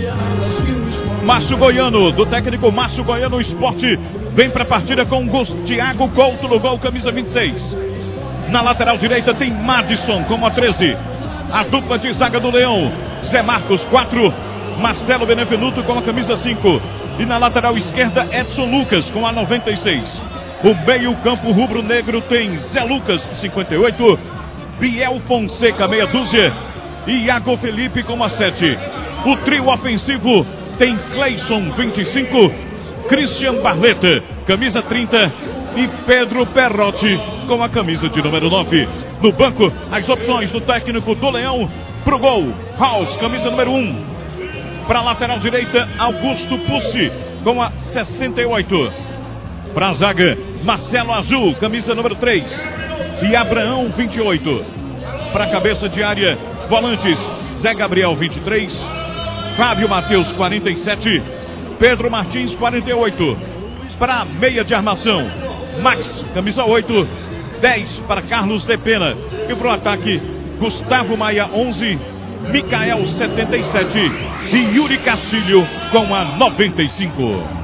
Márcio Goiano, do técnico Márcio Goiano Esporte, vem para a partida com Thiago Couto no gol, camisa 26. Na lateral direita tem Madison com a 13. A dupla de zaga do Leão, Zé Marcos 4, Marcelo Benevenuto com a camisa 5. E na lateral esquerda, Edson Lucas com a 96. O meio campo rubro-negro tem Zé Lucas 58, Biel Fonseca meia dúzia e Iago Felipe com a 7. O trio ofensivo tem Cleison 25, Christian Barleta camisa 30 e Pedro Perrotti com a camisa de número 9. No banco, as opções do técnico do Leão: pro gol, House, camisa número 1. Para a lateral direita, Augusto Pussi com a 68. Para a zaga, Marcelo Azul, camisa número 3. E Abraão 28. Para a cabeça de área, volantes, Zé Gabriel 23, Fábio Matheus 47, Pedro Martins 48. Para a meia de armação, Max, camisa 8, 10 para Carlos de Pena. E para o ataque, Gustavo Maia 11, Micael 77 e Yuri Castilho com a 95.